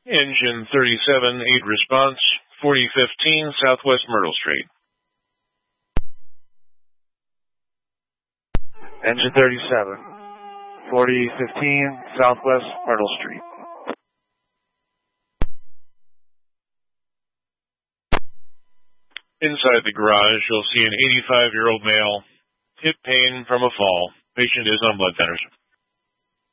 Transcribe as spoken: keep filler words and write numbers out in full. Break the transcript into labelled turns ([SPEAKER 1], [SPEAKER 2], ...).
[SPEAKER 1] Engine thirty-seven, eight response, forty fifteen Southwest Myrtle Street.
[SPEAKER 2] Engine thirty-seven, forty fifteen Southwest Myrtle Street.
[SPEAKER 1] Inside the garage, you'll see an eighty-five-year-old male, hip pain from a fall. Patient is on blood thinners.